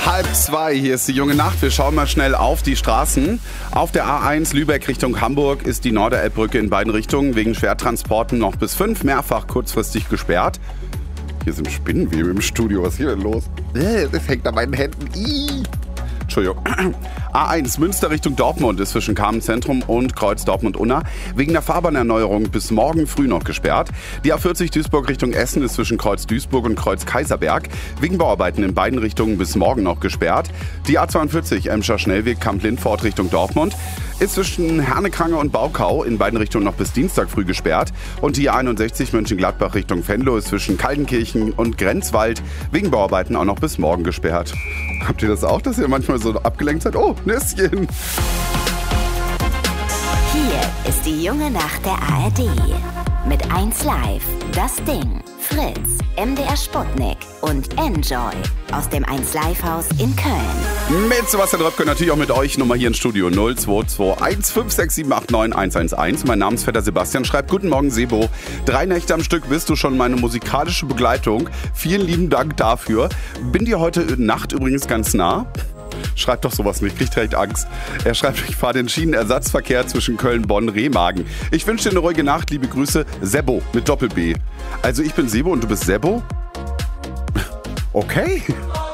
1:30, hier ist die junge Nacht. Wir schauen mal schnell auf die Straßen. Auf der A1 Lübeck Richtung Hamburg ist die Norderelbbrücke in beiden Richtungen wegen Schwertransporten noch bis 5 mehrfach kurzfristig gesperrt. Hier sind Spinnenweben im Studio. Was ist hier denn los? Das hängt an meinen Händen. Entschuldigung. A1 Münster Richtung Dortmund ist zwischen Kamenz-Zentrum und Kreuz Dortmund-Unna wegen der Fahrbahnerneuerung bis morgen früh noch gesperrt. Die A40 Duisburg Richtung Essen ist zwischen Kreuz Duisburg und Kreuz Kaiserberg wegen Bauarbeiten in beiden Richtungen bis morgen noch gesperrt. Die A42 Emscher Schnellweg Kamp-Lindfort Richtung Dortmund ist zwischen Hernekrange und Baukau in beiden Richtungen noch bis Dienstag früh gesperrt. Und die A61 Mönchengladbach Richtung Venlo ist zwischen Kaldenkirchen und Grenzwald wegen Bauarbeiten auch noch bis morgen gesperrt. Habt ihr das auch, dass ihr manchmal so abgelenkt seid? Oh, Nüsschen! Hier ist die junge Nacht der ARD. Mit 1Live, Das Ding, Fritz, MDR Sputnik und Enjoy aus dem 1Live-Haus in Köln. Mit Sebastian Röpke, natürlich auch mit euch. Nummer hier im Studio 0221 56789 111. Mein Namensvetter Sebastian schreibt: Guten Morgen, Sebo. 3 Nächte am Stück bist du schon meine musikalische Begleitung. Vielen lieben Dank dafür. Bin dir heute Nacht übrigens ganz nah. Schreibt doch sowas nicht, kriegt direkt Angst. Er schreibt, ich fahre den Schienenersatzverkehr zwischen Köln, Bonn, Remagen. Ich wünsche dir eine ruhige Nacht, liebe Grüße, Sebo mit Doppel-B. Also ich bin Sebo und du bist Sebo? Okay.